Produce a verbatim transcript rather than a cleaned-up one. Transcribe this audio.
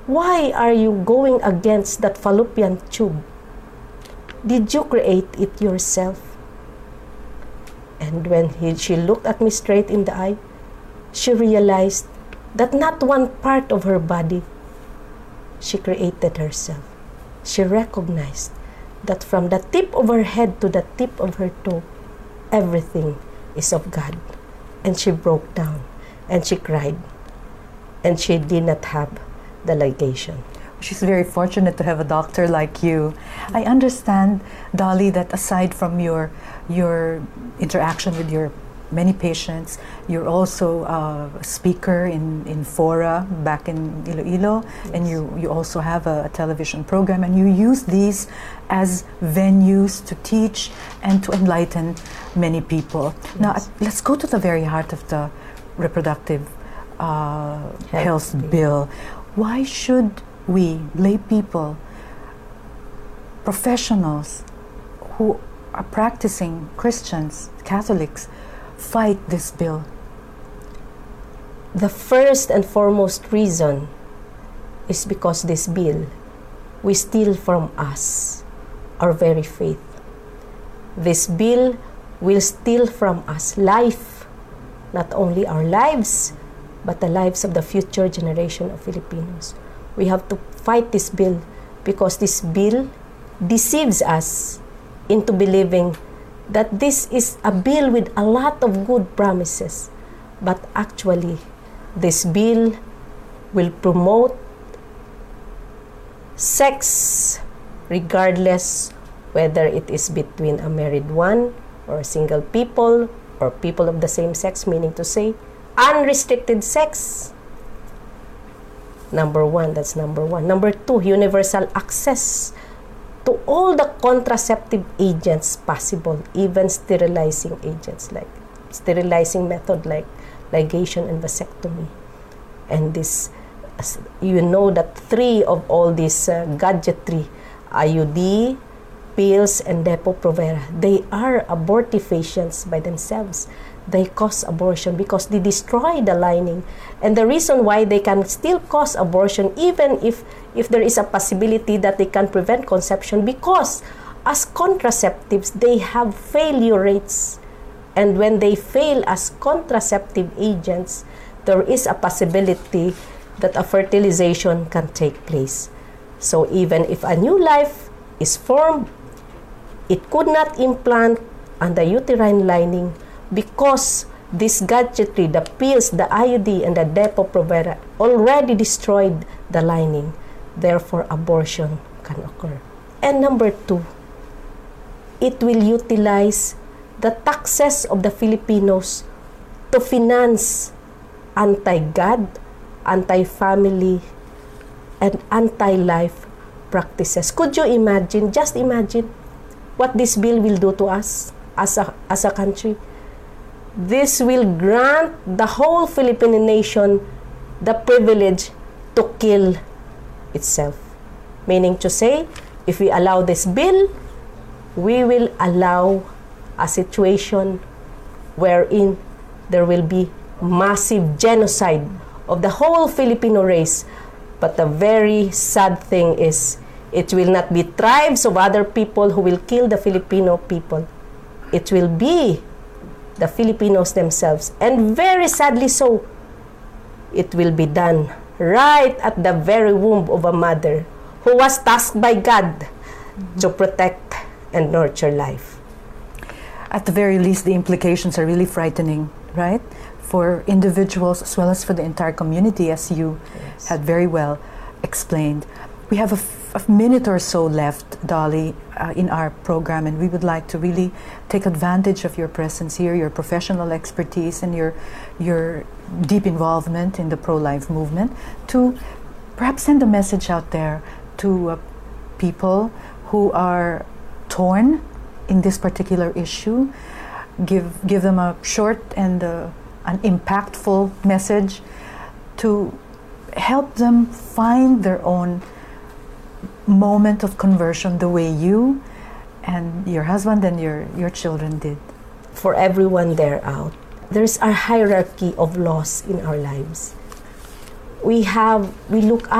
Why are you going against that fallopian tube? Did you create it yourself? And when he, she looked at me straight in the eye, she realized that not one part of her body she created herself. She recognized that from the tip of her head to the tip of her toe, everything is of God. And she broke down and she cried. And she did not have the ligation. She's very fortunate to have a doctor like you. I understand, Dolly, that aside from your your interaction with your many patients, you're also a speaker in, in fora back in Iloilo, yes. And you, you also have a, a television program, and you use these as venues to teach and to enlighten many people. Yes. Now, let's go to the very heart of the reproductive uh, health, health bill. Why should we, lay people, professionals who are practicing Christians, Catholics, fight this bill? The first and foremost reason is because this bill will steal from us our very faith. This bill will steal from us life, not only our lives, but the lives of the future generation of Filipinos. We have to fight this bill because this bill deceives us into believing that this is a bill with a lot of good promises. But actually, this bill will promote sex regardless whether it is between a married one or single people or people of the same sex, meaning to say unrestricted sex. Number one, that's number one. Number two, universal access to all the contraceptive agents possible, even sterilizing agents like sterilizing method like ligation and vasectomy. And this, you know that three of all these uh, gadgetry, I U D, pills, and Depo-Provera, they are abortifacients by themselves. They cause abortion because they destroy the lining. And the reason why they can still cause abortion, even if, if there is a possibility that they can prevent conception, because as contraceptives, they have failure rates. And when they fail as contraceptive agents, there is a possibility that a fertilization can take place. So even if a new life is formed, it could not implant on the uterine lining because this gadgetry, the pills, the I U D, and the Depo-Provera already destroyed the lining. Therefore, abortion can occur. And number two, it will utilize the taxes of the Filipinos to finance anti-God, anti-family, and anti-life practices. Could you imagine, just imagine, what this bill will do to us as a, as a country? This will grant the whole Filipino nation the privilege to kill itself. Meaning to say, if we allow this bill, we will allow a situation wherein there will be massive genocide of the whole Filipino race. But the very sad thing is, it will not be tribes of other people who will kill the Filipino people. It will be the Filipinos themselves. And very sadly so, it will be done right at the very womb of a mother who was tasked by God mm-hmm. to protect and nurture life. At the very least, the implications are really frightening, right? For individuals as well as for the entire community, as you yes. had very well explained. We have a, f- a minute or so left, Dolly, uh, in our program, and we would like to really take advantage of your presence here, your professional expertise, and your your deep involvement in the pro-life movement to perhaps send a message out there to uh, people who are torn in this particular issue. Give give them a short and uh, an impactful message to help them find their own moment of conversion the way you and your husband and your, your children did. For everyone there out, there's a hierarchy of laws in our lives. We have, we look